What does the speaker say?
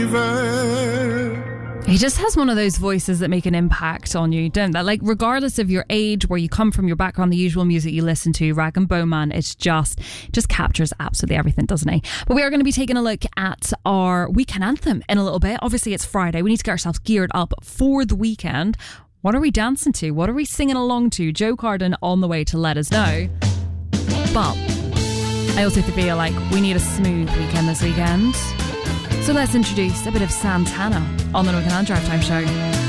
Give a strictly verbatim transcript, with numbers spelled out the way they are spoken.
He just has one of those voices that make an impact on you, don't they? Like, regardless of your age, where you come from, your background, the usual music you listen to, Rag and Bowman, it's just just captures absolutely everything, doesn't he? But we are going to be taking a look at our weekend anthem in a little bit. Obviously, it's Friday. We need to get ourselves geared up for the weekend. What are we dancing to? What are we singing along to? Joe Carden on the way to let us know. But I also feel like we need a smooth weekend this weekend. So let's introduce a bit of Santana on the Northern Ireland Drive Time Show.